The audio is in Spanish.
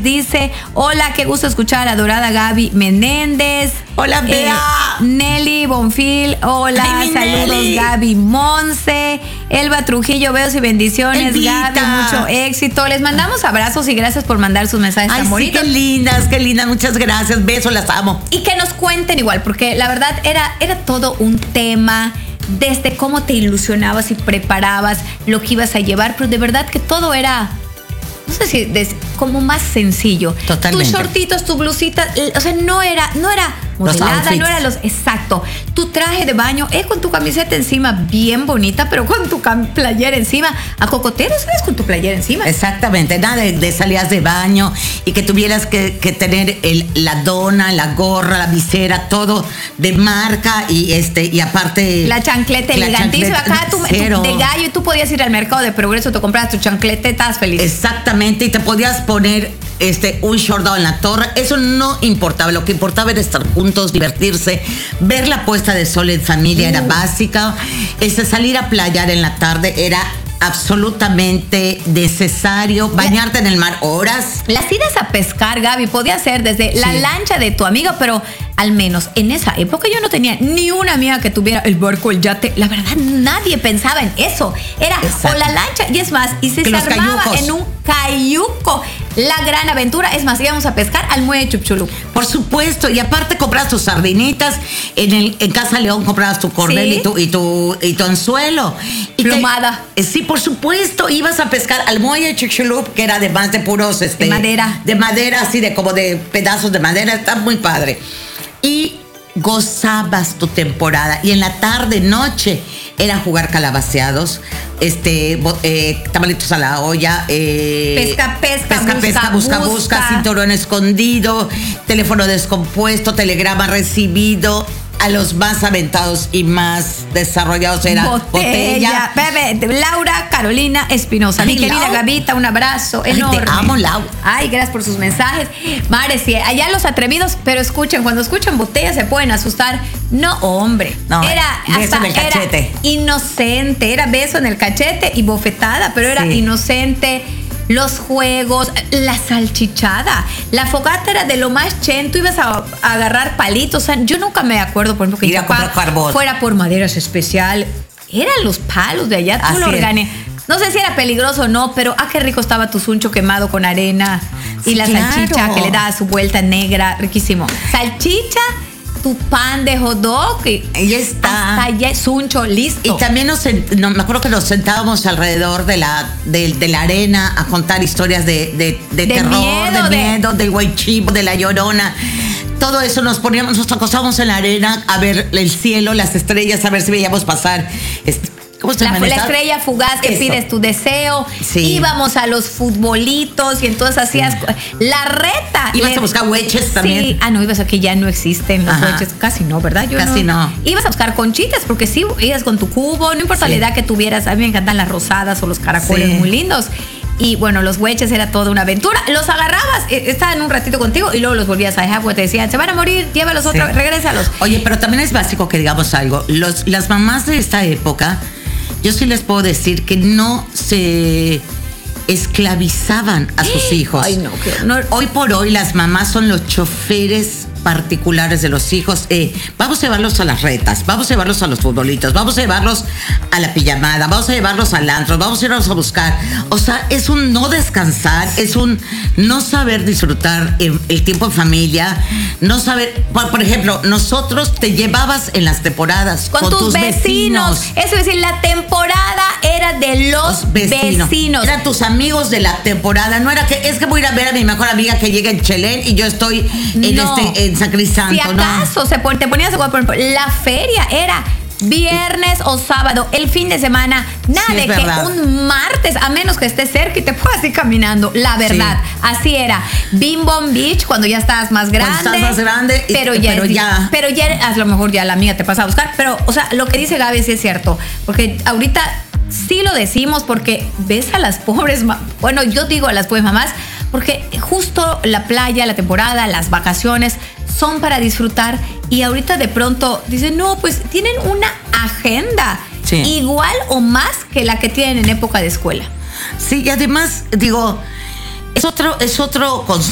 dice: hola, qué gusto escuchar a la adorada Gaby Menéndez. Hola, Bea. Nelly Bonfil, hola, ay, saludos Nelly. Gaby Monse. Elba Trujillo, besos y bendiciones. Elvita. Gaby, mucho éxito. Les mandamos abrazos y gracias por mandar sus mensajes Ay, tan sí, bonitos. qué lindas, muchas gracias, besos, las amo. Y que nos cuenten igual, porque la verdad era todo un tema, desde cómo te ilusionabas y preparabas lo que ibas a llevar, pero de verdad que todo era, no sé si como más sencillo. Totalmente. Tus shortitos, tu blusita, o sea, no era Los modelada, outfits. no era exacto. Tu traje de baño, con tu camiseta encima bien bonita, pero con tu playera encima. A cocotero, ¿sabes? Con tu playera encima. Exactamente, nada de salidas de baño y que tuvieras que tener la dona, la gorra, la visera, todo de marca y aparte La chancleta elegantísima. Acá tú de gallo, y tú podías ir al mercado de Progreso, te comprabas tu chancleta, estabas feliz. Exactamente, y te podías poner un short down en la torre. Eso no importaba, lo que importaba era estar juntos, divertirse, ver la puesta de sol en familia era básica. Salir a playar en la tarde era absolutamente necesario. Bañarte en el mar horas. Las idas a pescar, Gaby, podía ser desde la lancha de tu amiga, pero al menos en esa época yo no tenía ni una amiga que tuviera el barco, el yate. La verdad, nadie pensaba en eso. Era o la lancha, y es más, y si se armaba en un cayuco, la gran aventura. Es más, íbamos a pescar al muelle Chupchulú. Por supuesto, y aparte comprabas tus sardinitas, en Casa León comprabas tu cordel y tu anzuelo. Plomada. Sí, por supuesto, ibas a pescar al muelle Chicxulub, que era además de puros de madera. De madera, así como de pedazos de madera, está muy padre. Y gozabas tu temporada. Y en la tarde, noche, era jugar calabaceados, tamalitos a la olla, busca, cinturón escondido, teléfono descompuesto, telegrama recibido. A los más aventados y más desarrollados era botella. Bebe, Laura Carolina Espinosa. Mi querida Gavita, un abrazo enorme. Te amo, Lau. Ay, gracias por sus mensajes. Mare, sí, allá los atrevidos, pero escuchen, cuando escuchan botella se pueden asustar. No, hombre. No, era beso en el cachete. Era inocente, era beso en el cachete y bofetada, pero era inocente. Los juegos, la salchichada, la fogata era de lo más chento, ibas a agarrar palitos. O sea, yo nunca me acuerdo, por ejemplo, que mi papá fuera por maderas especial. Eran los palos de allá, tú lo organizas. No sé si era peligroso o no, pero qué rico estaba tu suncho quemado con arena y la salchicha que le daba su vuelta negra, riquísimo. Salchicha, tu pan de hot dog y ya está. Hasta allá es suncho, listo. Y también me acuerdo que nos sentábamos alrededor de la arena a contar historias de terror, de miedo, del guaychivo, de la llorona. Todo eso nos acostábamos en la arena a ver el cielo, las estrellas, a ver si veíamos pasar. ¿Cómo se llama? La estrella fugaz que pides tu deseo. Sí. Íbamos a los futbolitos y entonces hacías la reta. Ibas a buscar hueches también. Sí. No, ibas a que ya no existen los hueches. Casi no, ¿verdad? Casi no. Ibas a buscar conchitas porque sí, ibas con tu cubo, no importa la edad que tuvieras. A mí me encantan las rosadas o los caracoles muy lindos. Y bueno, los hueches era toda una aventura. Los agarrabas, estaban un ratito contigo y luego los volvías a dejar porque te decían, se van a morir, llévalos otra vez, regrésalos. Oye, pero también es básico que digamos algo. Las mamás de esta época, yo sí les puedo decir que no se esclavizaban a sus hijos. Ay, no. Hoy por hoy las mamás son los choferes particulares de los hijos. Vamos a llevarlos a las retas, vamos a llevarlos a los futbolitos, vamos a llevarlos a la pijamada, vamos a llevarlos al antro, vamos a irlos a buscar. O sea, es un no descansar, es un no saber disfrutar el tiempo en familia, no saber, por ejemplo, nosotros te llevabas en las temporadas con tus vecinos. Eso es decir, la temporada era de los vecinos. Eran tus amigos de la temporada. No era que es que voy a ir a ver a mi mejor amiga que llega en Chelén y yo estoy en San Crisanto. Si acaso te ponías a jugar, por ejemplo, la feria era viernes o sábado, el fin de semana, nada de que un martes, a menos que estés cerca y te puedas ir caminando, la verdad, así era. Bim Bom Beach, cuando ya estabas más grande. Pero ya a lo mejor ya la amiga te pasa a buscar, pero, o sea, lo que dice Gaby sí es cierto, porque ahorita sí lo decimos porque ves a las pobres, bueno, yo digo a las pobres mamás, porque justo la playa, la temporada, las vacaciones son para disfrutar y ahorita de pronto dicen, no, pues tienen una agenda igual o más que la que tienen en época de escuela. Sí, y además, digo, es otro